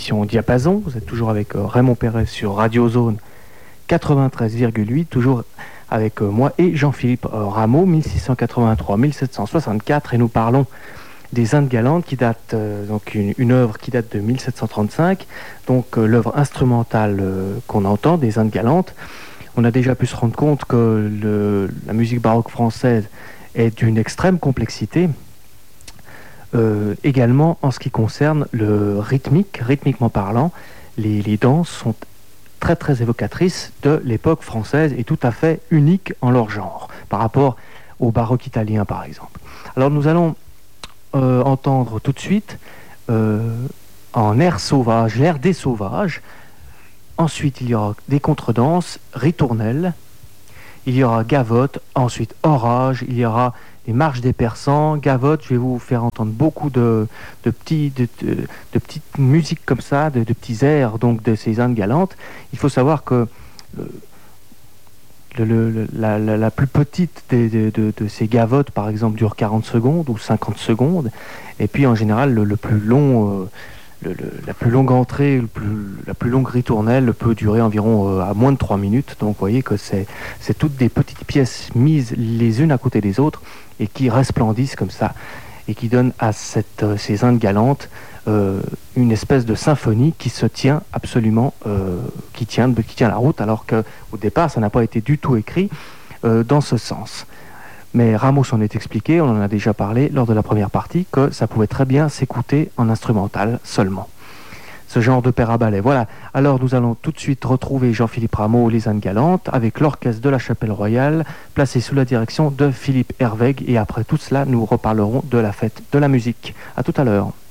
l'émission Diapason. Vous êtes toujours avec Raymond Perret sur Radio Zone 93,8, toujours avec moi et Jean-Philippe Rameau, 1683-1764, et nous parlons des Indes galantes qui datent, donc une œuvre qui date de 1735, donc l'œuvre instrumentale qu'on entend des Indes galantes. On a déjà pu se rendre compte que la musique baroque française est d'une extrême complexité. Également en ce qui concerne le rythmiquement parlant, les danses sont très très évocatrices de l'époque française et tout à fait uniques en leur genre par rapport au baroque italien par exemple. Alors nous allons entendre tout de suite en air sauvage, l'air des sauvages. Ensuite il y aura des contredanses, ritournelles, il y aura gavotte, ensuite orage, il y aura les marches des persans, gavotte. Je vais vous faire entendre beaucoup de petites musiques comme ça, de petits airs donc de ces Indes galantes. Il faut savoir que la plus petite de ces gavottes, par exemple, dure 40 secondes ou 50 secondes. Et puis en général, le plus long, la plus longue entrée, la plus longue ritournelle peut durer environ à moins de 3 minutes. Donc vous voyez que c'est toutes des petites pièces mises les unes à côté des autres et qui resplendissent comme ça et qui donnent à ces Indes galantes une espèce de symphonie qui se tient absolument, qui tient la route, alors qu'au départ ça n'a pas été du tout écrit dans ce sens. Mais Rameau s'en est expliqué, on en a déjà parlé lors de la première partie, que ça pouvait très bien s'écouter en instrumental seulement. Ce genre de paire à ballet. Voilà, alors nous allons tout de suite retrouver Jean-Philippe Rameau, les Indes galantes, avec l'orchestre de la Chapelle Royale, placé sous la direction de Philippe Hervègue, et après tout cela, nous reparlerons de la fête de la musique. À tout à l'heure.